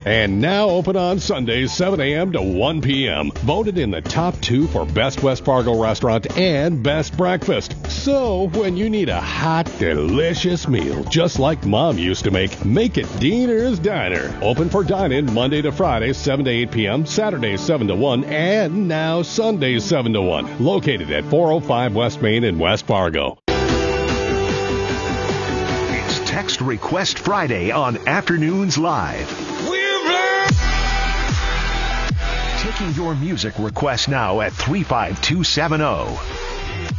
And now open on Sundays, 7 a.m. to 1 p.m. Voted in the top 2 for Best West Fargo Restaurant and Best Breakfast. So, when you need a hot, delicious meal, just like Mom used to make it Diener's Diner. Open for dine-in Monday to Friday, 7 to 8 p.m., Saturdays, 7 to 1, and now Sundays, 7 to 1. Located at 405 West Main in West Fargo. It's Text Request Friday on Afternoons Live. Taking your music request now at 35270.